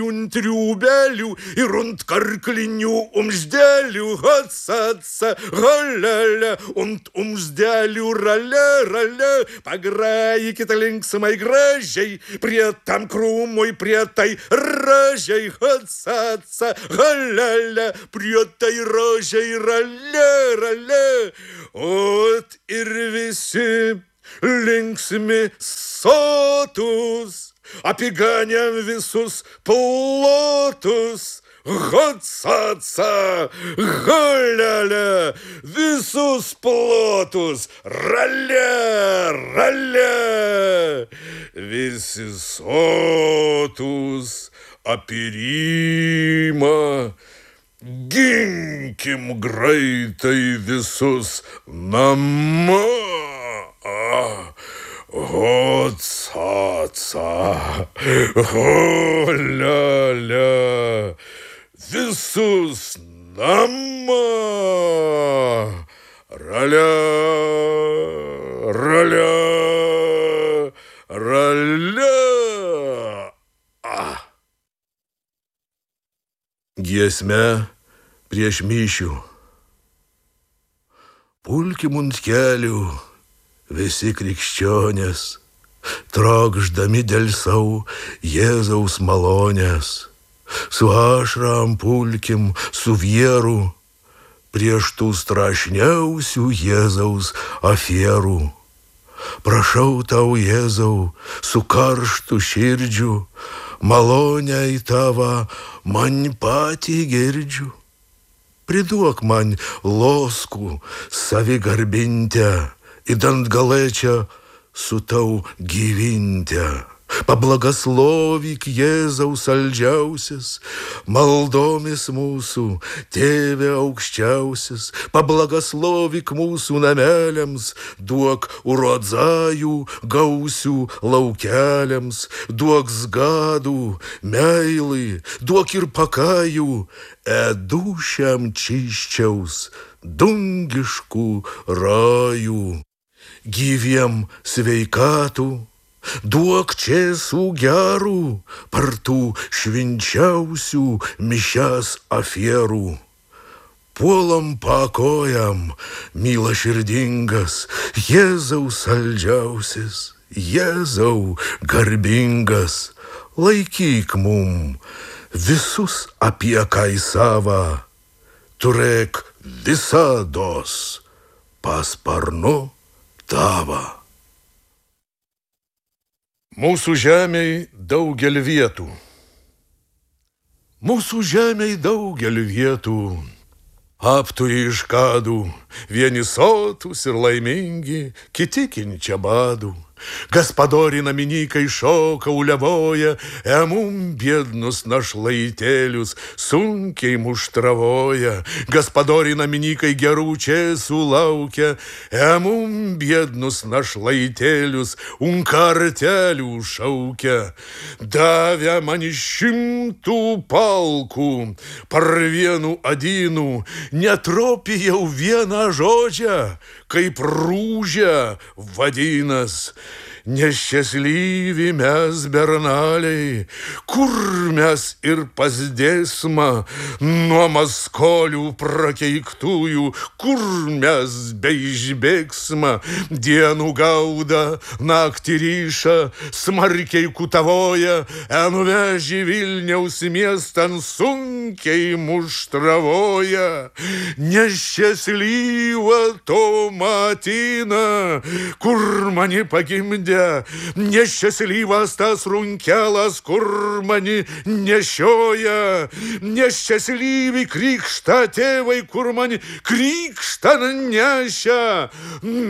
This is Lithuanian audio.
Triubelių ir ant karklinių umždelių atsa, galele, ant umždelių rale, pagrajykite linksmai gražiai, prie tam krūmui, prie tai ražiai, atsa, galele, prie tai ražiai, rale, ot ir visi linksmi sotus, apiganėm visus plotus, atsa, galele, visus plotus, rale, visi sotus, apirima, ginkim greitai visus namo. Atsa, galele, visus namo, rale. Giesme prieš mišių. Pulkim ant kelių visi krikščionės, trokšdami dėl savo Jėzaus malonės. Su ašram pulkim, su vieru, prieš tų strašniausių Jėzaus afierų. Prašau tau, Jėzau, su karštu širdžiu, malonę į tavą man patį girdžiu. Priduok man loskų savigarbintę, įdant galėčią su tau gyvintę. Pablagaslovyk Jėzaus saldžiausias, maldomis mūsų, Tėve aukščiausias, pablagaslovyk mūsų nameliams, duok urodzajų gausių laukeliams, duok zgadų, meilai, duok ir pakajų, edūšiam čiščiaus, dungiškų rajų. Gyviem sveikatų, duok čėsų gerų, partų švinčiausių mišias afierų. Puolam pakojam, myla širdingas, Jėzaus saldžiausias, Jėzau garbingas, laikyk mum visus apie kai savą, turėk visados pasparnu tavą. Mūsų žemėj daugel vietų. Mūsų žemėj daugel vietų. Apturi iš kadų, vieni sotus ir laimingi, kiti kenčia badų. Gaspadori namininkai šoka, uliavoja, mum biednus našlaitėlius sunkiai muštravoja. Gaspadori namininkai gerų čėsų laukia, mum biednus našlaitėlius kartelių šaukia. Davė man 100 palkų, par vienu adynų, netropijau vieną žodžią, kaip rūžę vadinas. Neščiaslyvi mes, bernaliai, kur mes ir pasdėsma nuo maskolių prakeiktųjų, kur mes beišbėgsma, dienų gauda, naktį ryša, smarkiai kutavoja, nuveži Vilniaus miestan sunkiai muštravoja. Neščiaslyva to matina, kur mani pagimdė, neščiaslyvas tas runkelas, kur mani nešioja, neščiaslyvi krikštą tėvai, kur mani krikštą nešia.